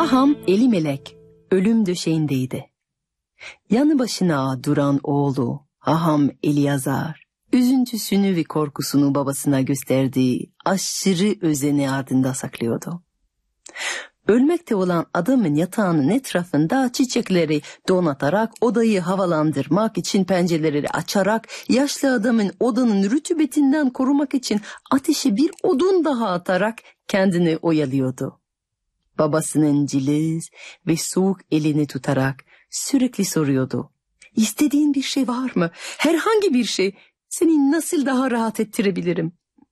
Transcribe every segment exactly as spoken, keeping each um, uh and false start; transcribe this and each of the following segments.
Haham Elimelek ölüm döşeğindeydi. Yanı başına duran oğlu Haham Eliyazar, üzüntüsünü ve korkusunu babasına gösterdiği aşırı özeni ardında saklıyordu. Ölmekte olan adamın yatağının etrafında çiçekleri donatarak, odayı havalandırmak için pencereleri açarak, yaşlı adamın odanın rütubetinden korumak için ateşe bir odun daha atarak kendini oyalıyordu. Babasının cılız ve soğuk elini tutarak sürekli soruyordu. İstediğin bir şey var mı? Herhangi bir şey. Seni nasıl daha rahat ettirebilirim?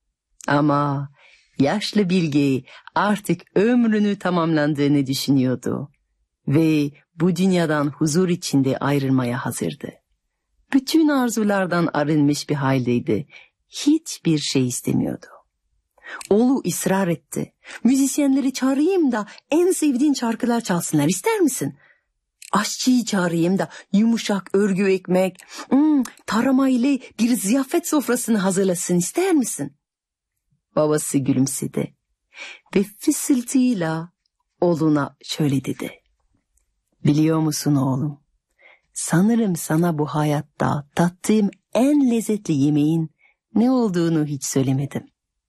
Ama yaşlı bilge artık ömrünü tamamlandığını düşünüyordu ve bu dünyadan huzur içinde ayrılmaya hazırdı. Bütün arzulardan arınmış bir haldeydi. Hiçbir şey istemiyordu. Oğlu ısrar etti. Müzisyenleri çağırayım da en sevdiğin şarkılar çalsınlar, ister misin? Aşçıyı çağırayım da yumuşak örgü ekmek, hmm, tarama ile bir ziyafet sofrasını hazırlasın, ister misin? Babası gülümsedi ve fısıltıyla oğluna şöyle dedi. Biliyor musun oğlum? Sanırım sana bu hayatta tattığım en lezzetli yemeğin ne olduğunu hiç söylemedim.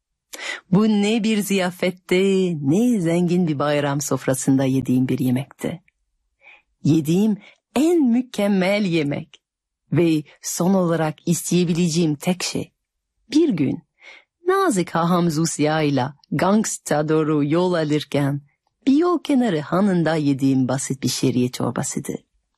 Bu ne bir ziyafette, ne zengin bir bayram sofrasında yediğim bir yemekti. Yediğim en mükemmel yemek ve son olarak isteyebileceğim tek şey. Bir gün nazik Haham Zusya ile Gangsta doğru yol alırken bir yol kenarı hanında yediğim basit bir şehriye çorbasıydı.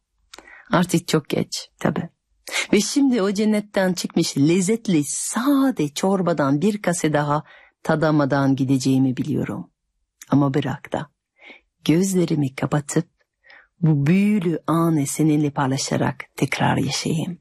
Artık çok geç tabii. Ve şimdi o cennetten çıkmış lezzetli sade çorbadan bir kase daha tadamadan gideceğimi biliyorum. Ama bırak da gözlerimi kapatıp bu büyülü anı seninle paylaşarak tekrar yaşayayım.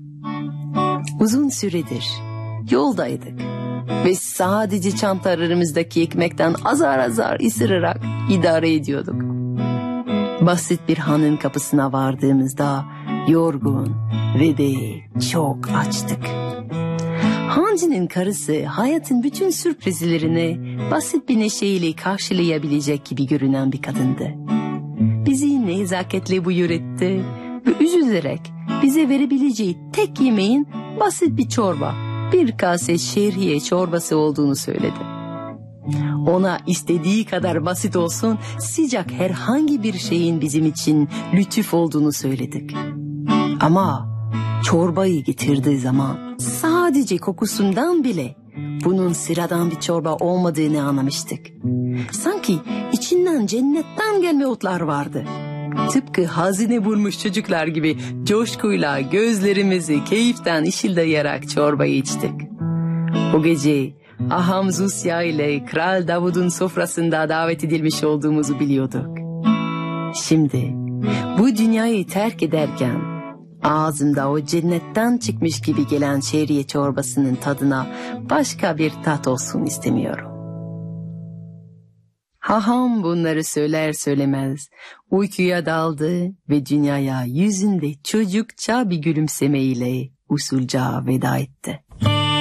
Uzun süredir yoldaydık ve sadece çantalarımızdaki ekmekten azar azar ısırarak idare ediyorduk. Basit bir hanın kapısına vardığımızda yorgun ve de çok açtık. Hancı'nın karısı hayatın bütün sürprizlerini basit bir neşeyle karşılayabilecek gibi görünen bir kadındı. Bizi nezaketle buyur etti ve üzülerek bize verebileceği tek yemeğin basit bir çorba, bir kase şehriye çorbası olduğunu söyledi. Ona istediği kadar basit olsun, sıcak herhangi bir şeyin bizim için lütuf olduğunu söyledik. Ama çorbayı getirdiği zaman sadece kokusundan bile bunun sıradan bir çorba olmadığını anlamıştık. Sanki içinden cennetten gelme otlar vardı. Tıpkı hazine bulmuş çocuklar gibi coşkuyla gözlerimizi keyiften ışıldayarak çorbayı içtik. O gece Haham Zusya ile Kral Davud'un sofrasında davet edilmiş olduğumuzu biliyorduk. Şimdi bu dünyayı terk ederken ağzımda o cennetten çıkmış gibi gelen şehriye çorbasının tadına başka bir tat olsun istemiyorum. Haham bunları söyler söylemez uykuya daldı ve dünyaya yüzünde çocukça bir gülümsemeyle usulca veda etti.